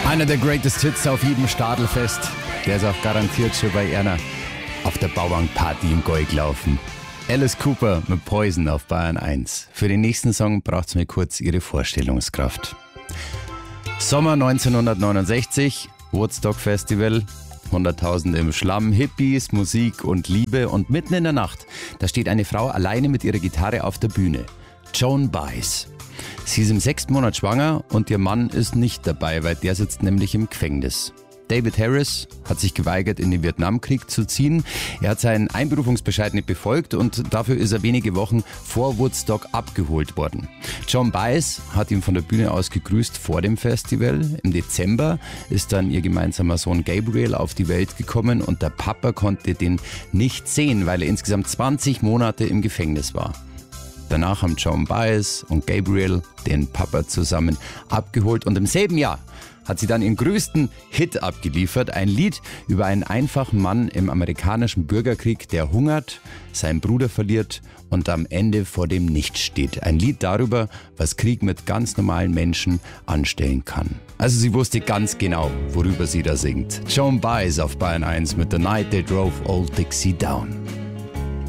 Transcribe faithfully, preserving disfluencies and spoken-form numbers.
Einer der Greatest Hits auf jedem Stadelfest. Der ist auch garantiert schon bei Erna auf der Bauwagenparty im Goig laufen. Alice Cooper mit Poison auf Bayern eins. Für den nächsten Song braucht es mir kurz ihre Vorstellungskraft. Sommer neunzehnhundertneunundsechzig, Woodstock Festival, Hunderttausende im Schlamm, Hippies, Musik und Liebe und mitten in der Nacht, da steht eine Frau alleine mit ihrer Gitarre auf der Bühne. Joan Baez. Sie ist im sechsten Monat schwanger und ihr Mann ist nicht dabei, weil der sitzt nämlich im Gefängnis. David Harris hat sich geweigert, in den Vietnamkrieg zu ziehen. Er hat seinen Einberufungsbescheid nicht befolgt und dafür ist er wenige Wochen vor Woodstock abgeholt worden. Joan Baez hat ihn von der Bühne aus gegrüßt vor dem Festival. Im Dezember ist dann ihr gemeinsamer Sohn Gabriel auf die Welt gekommen und der Papa konnte den nicht sehen, weil er insgesamt zwanzig Monate im Gefängnis war. Danach haben Joan Baez und Gabriel den Papa zusammen abgeholt und im selben Jahr hat sie dann ihren größten Hit abgeliefert. Ein Lied über einen einfachen Mann im amerikanischen Bürgerkrieg, der hungert, seinen Bruder verliert und am Ende vor dem Nichts steht. Ein Lied darüber, was Krieg mit ganz normalen Menschen anstellen kann. Also sie wusste ganz genau, worüber sie da singt. Joan Baez auf Bayern eins mit The Night They Drove Old Dixie Down.